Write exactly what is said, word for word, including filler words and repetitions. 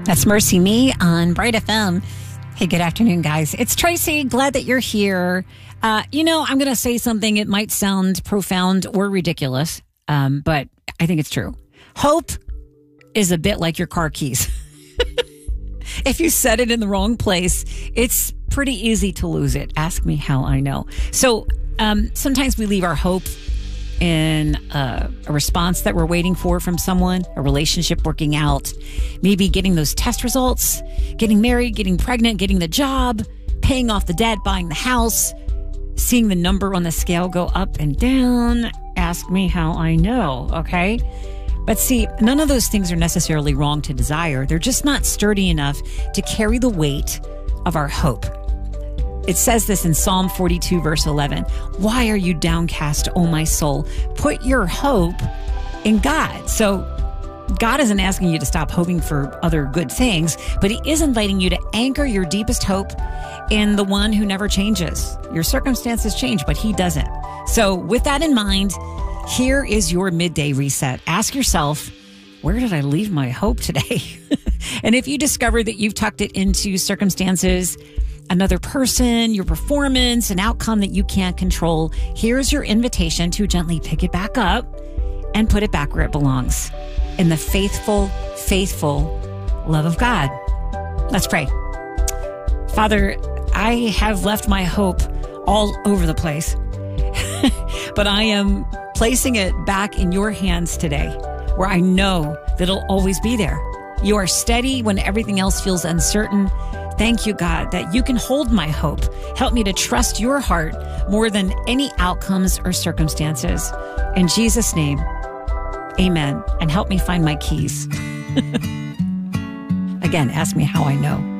That's Mercy Me on Bright F M. Hey, good afternoon, guys. It's Tracy. Glad that you're here. Uh, you know, I'm going to say something. It might sound profound or ridiculous, um, but I think it's true. Hope is a bit like your car keys. If you set it in the wrong place, it's pretty easy to lose it. Ask me how I know. So um, sometimes we leave our hope in a, a response that we're waiting for from someone, a relationship working out, maybe getting those test results, getting married, getting pregnant, getting the job, paying off the debt, buying the house, seeing the number on the scale go up and down. Ask me how I know, okay? But see, none of those things are necessarily wrong to desire. They're just not sturdy enough to carry the weight of our hope. It says this in Psalm forty-two, verse eleven. Why are you downcast, O my soul? Put your hope in God. So God isn't asking you to stop hoping for other good things, but he is inviting you to anchor your deepest hope in the one who never changes. Your circumstances change, but he doesn't. So with that in mind, here is your midday reset. Ask yourself, where did I leave my hope today? And if you discover that you've tucked it into circumstances, another person, your performance, an outcome that you can't control, here's your invitation to gently pick it back up and put it back where it belongs, in the faithful, faithful love of God. Let's pray. Father, I have left my hope all over the place, but I am placing it back in your hands today, where I know that it'll always be there. You are steady when everything else feels uncertain. Thank you, God, that you can hold my hope. Help me to trust your heart more than any outcomes or circumstances. In Jesus' name, amen. And help me find my keys. Again, ask me how I know.